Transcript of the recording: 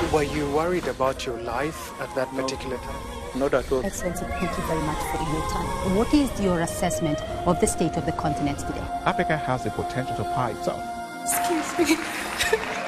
Were you worried about your life at that particular time? Not at all. Excellency, thank you very much for your time. What is your assessment of the state of the continent today? Africa has the potential to power itself. Excuse me.